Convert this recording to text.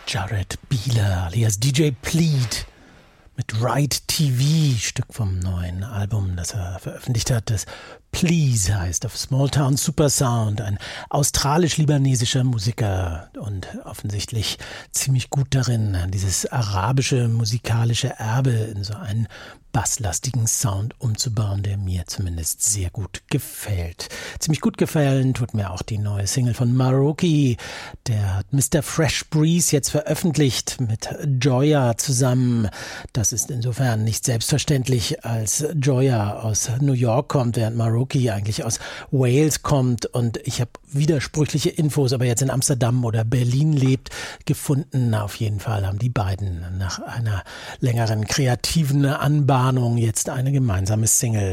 Jared Bieler alias DJ Plead mit Ride TV, Stück vom neuen Album, das er veröffentlicht hat, das Please heißt, auf Small Town Super Sound, ein australisch-libanesischer Musiker und offensichtlich ziemlich gut darin, dieses arabische musikalische Erbe in so einen basslastigen Sound umzubauen, der mir zumindest sehr gut gefällt. Ziemlich gut gefallen tut mir auch die neue Single von Maroki, der hat Mr. Fresh Breeze jetzt veröffentlicht mit Joya zusammen. Das ist insofern nicht selbstverständlich, als Joya aus New York kommt, während Maroki eigentlich aus Wales kommt, und ich habe widersprüchliche Infos, ob er jetzt in Amsterdam oder Berlin lebt, gefunden. Auf jeden Fall haben die beiden nach einer längeren kreativen Anbahnung jetzt eine gemeinsame Single